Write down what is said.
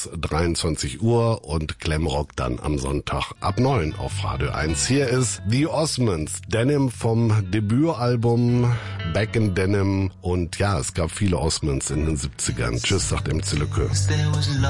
bis 23 Uhr und Glamrock dann am Sonntag ab 9 auf Radio 1. Hier ist The Osmonds, Denim vom Debütalbum Back in Denim. Und ja, es gab viele Osmonds in den 70ern. Tschüss, sagt MC Lücke.